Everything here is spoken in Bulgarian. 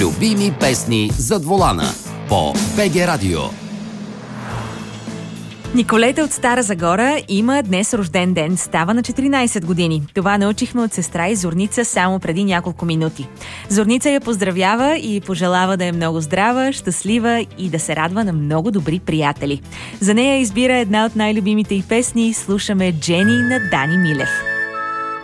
Любими песни зад волана по БГ Радио. Николета от Стара Загора има днес рожден ден. Става на 14 години. Това научихме от сестра и Зорница само преди няколко минути. Зорница я поздравява и пожелава да е много здрава, щастлива и да се радва на много добри приятели. За нея избира една от най-любимите й песни. Слушаме Джени на Дани Милев.